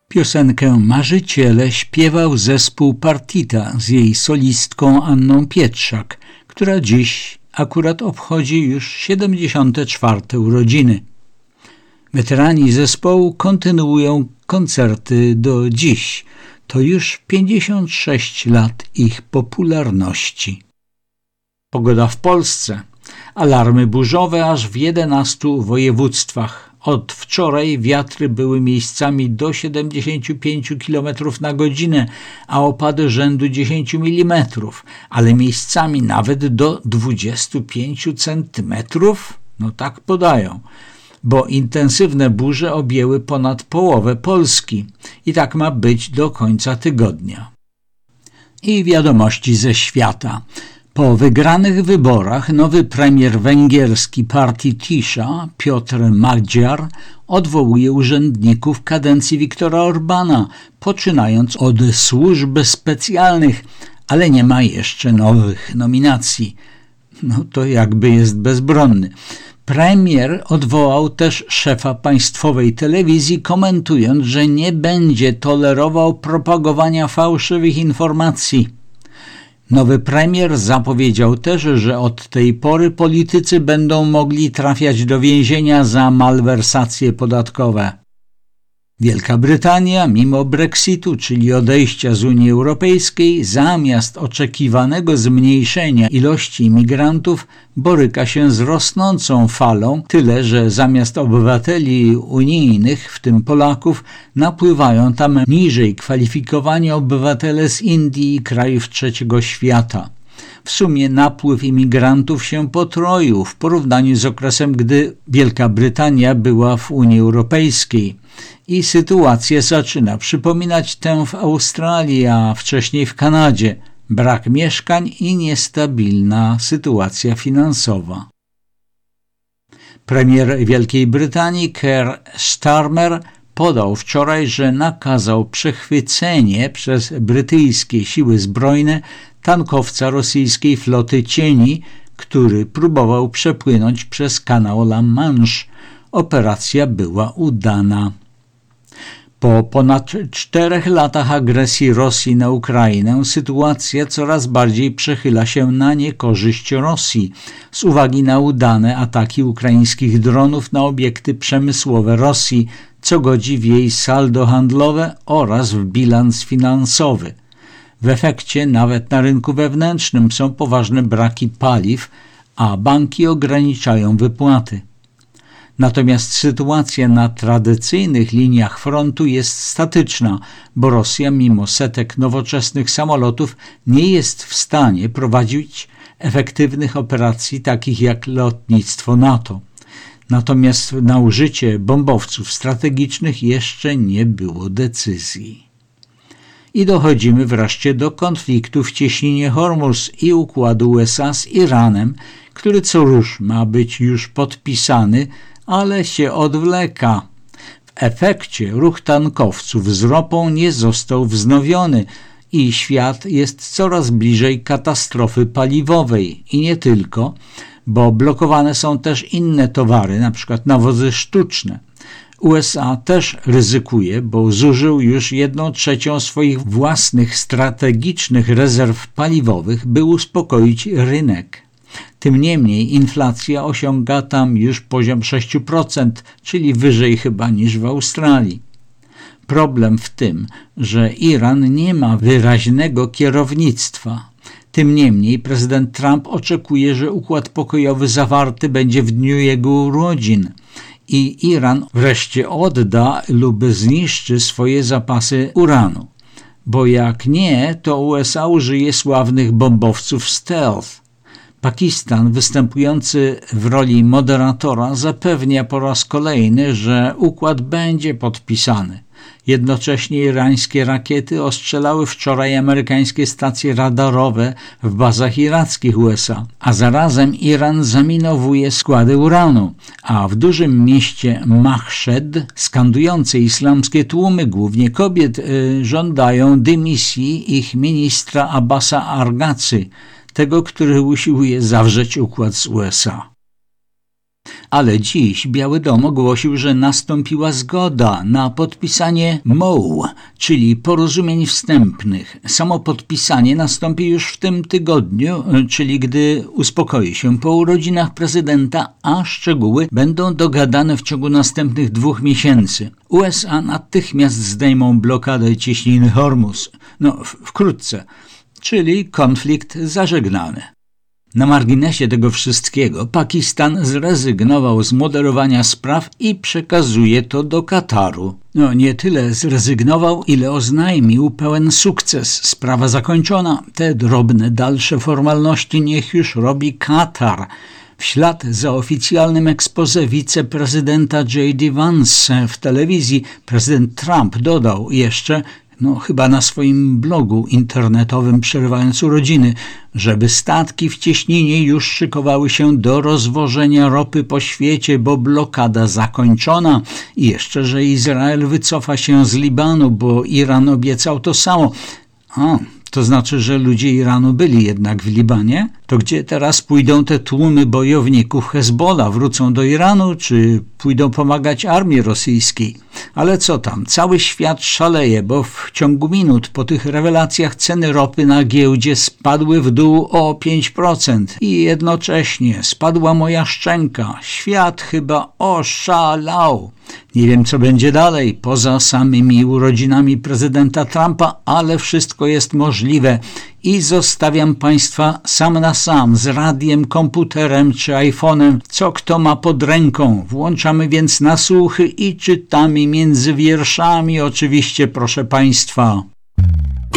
Piosenkę Marzyciele śpiewał zespół Partita z jej solistką Anną Pietrzak, która dziś akurat obchodzi już 74. urodziny. Weterani zespołu kontynuują koncerty do dziś. To już 56 lat ich popularności. Pogoda w Polsce. Alarmy burzowe aż w 11 województwach. Od wczoraj wiatry były miejscami do 75 km na godzinę, a opady rzędu 10 mm, ale miejscami nawet do 25 cm. No tak podają, bo intensywne burze objęły ponad połowę Polski i tak ma być do końca tygodnia. I wiadomości ze świata. Po wygranych wyborach nowy premier węgierski partii Tisza, Piotr Magyar, odwołuje urzędników kadencji Viktora Orbana, poczynając od służb specjalnych, ale nie ma jeszcze nowych nominacji. No to jakby jest bezbronny. Premier odwołał też szefa państwowej telewizji, komentując, że nie będzie tolerował propagowania fałszywych informacji. Nowy premier zapowiedział też, że od tej pory politycy będą mogli trafiać do więzienia za malwersacje podatkowe. Wielka Brytania, mimo Brexitu, czyli odejścia z Unii Europejskiej, zamiast oczekiwanego zmniejszenia ilości imigrantów, boryka się z rosnącą falą, tyle że zamiast obywateli unijnych, w tym Polaków, napływają tam niżej kwalifikowani obywatele z Indii i krajów trzeciego świata. W sumie napływ imigrantów się potroił w porównaniu z okresem, gdy Wielka Brytania była w Unii Europejskiej. I sytuacja zaczyna przypominać tę w Australii, a wcześniej w Kanadzie. Brak mieszkań i niestabilna sytuacja finansowa. Premier Wielkiej Brytanii Keir Starmer podał wczoraj, że nakazał przechwycenie przez brytyjskie siły zbrojne tankowca rosyjskiej floty cieni, który próbował przepłynąć przez kanał La Manche. Operacja była udana. Po ponad 4 latach agresji Rosji na Ukrainę sytuacja coraz bardziej przechyla się na niekorzyść Rosji z uwagi na udane ataki ukraińskich dronów na obiekty przemysłowe Rosji, co godzi w jej saldo handlowe oraz w bilans finansowy. W efekcie nawet na rynku wewnętrznym są poważne braki paliw, a banki ograniczają wypłaty. Natomiast sytuacja na tradycyjnych liniach frontu jest statyczna, bo Rosja mimo setek nowoczesnych samolotów nie jest w stanie prowadzić efektywnych operacji takich jak lotnictwo NATO. Natomiast na użycie bombowców strategicznych jeszcze nie było decyzji. I dochodzimy wreszcie do konfliktu w cieśninie Hormuz i układu USA z Iranem, który co rusz ma być już podpisany, ale się odwleka. W efekcie ruch tankowców z ropą nie został wznowiony i świat jest coraz bliżej katastrofy paliwowej i nie tylko, bo blokowane są też inne towary, np. nawozy sztuczne. USA też ryzykuje, bo zużył już 1/3 swoich własnych strategicznych rezerw paliwowych, by uspokoić rynek. Tym niemniej inflacja osiąga tam już poziom 6%, czyli wyżej chyba niż w Australii. Problem w tym, że Iran nie ma wyraźnego kierownictwa. Tym niemniej prezydent Trump oczekuje, że układ pokojowy zawarty będzie w dniu jego urodzin i Iran wreszcie odda lub zniszczy swoje zapasy uranu. Bo jak nie, to USA użyje sławnych bombowców stealth. Pakistan, występujący w roli moderatora, zapewnia po raz kolejny, że układ będzie podpisany. Jednocześnie irańskie rakiety ostrzelały wczoraj amerykańskie stacje radarowe w bazach irackich USA, a zarazem Iran zaminowuje składy uranu, a w dużym mieście Mashhad skandujące islamskie tłumy, głównie kobiet, żądają dymisji ich ministra Abbasa Argacy, tego, który usiłuje zawrzeć układ z USA. Ale dziś Biały Dom ogłosił, że nastąpiła zgoda na podpisanie MOU, czyli porozumień wstępnych. Samo podpisanie nastąpi już w tym tygodniu, czyli gdy uspokoi się po urodzinach prezydenta, a szczegóły będą dogadane w ciągu następnych 2 miesięcy. USA natychmiast zdejmą blokadę cieśniny Hormuz. Wkrótce, czyli konflikt zażegnany. Na marginesie tego wszystkiego Pakistan zrezygnował z moderowania spraw i przekazuje to do Kataru. Nie tyle zrezygnował, ile oznajmił pełen sukces. Sprawa zakończona. Te drobne dalsze formalności niech już robi Katar. W ślad za oficjalnym exposé wiceprezydenta J.D. Vance w telewizji prezydent Trump dodał jeszcze, chyba na swoim blogu internetowym przerywając urodziny, żeby statki w cieśninie już szykowały się do rozwożenia ropy po świecie, bo blokada zakończona i jeszcze, że Izrael wycofa się z Libanu, bo Iran obiecał to samo. To znaczy, że ludzie Iranu byli jednak w Libanie? To gdzie teraz pójdą te tłumy bojowników Hezbollah? Wrócą do Iranu, czy pójdą pomagać armii rosyjskiej? Ale co tam? Cały świat szaleje, bo w ciągu minut po tych rewelacjach ceny ropy na giełdzie spadły w dół o 5% i jednocześnie spadła moja szczęka. Świat chyba oszalał. Nie wiem, co będzie dalej, poza samymi urodzinami prezydenta Trumpa, ale wszystko jest możliwe i zostawiam Państwa sam na sam z radiem, komputerem czy iPhone'em, co kto ma pod ręką. Włączamy więc nasłuchy i czytamy między wierszami, oczywiście, proszę Państwa.